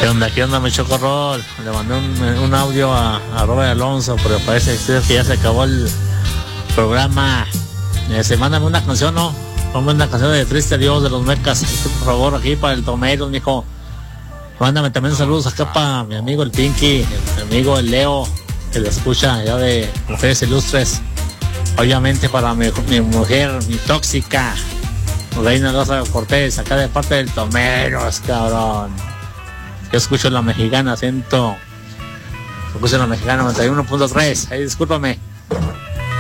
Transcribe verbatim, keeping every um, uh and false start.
¿Qué onda? ¿Qué onda, mi chocorrol? Le mandé un, un audio a, a Robert Alonso, pero parece que ya se acabó el programa. Eh, se mándame una canción, ¿no? Ponme una canción de Triste Dios de los Mecas, por favor, aquí para el Tomero, mijo. Mándame también saludos acá para mi amigo el Pinky, mi amigo el Leo, que le escucha allá de Mujeres Ilustres. Obviamente para mi, mi mujer, mi tóxica, Reina Rosa Cortés, acá de parte del Tomeros, cabrón. Yo escucho la mexicana, siento. Escucho la mexicana noventa y uno punto tres, ahí discúlpame.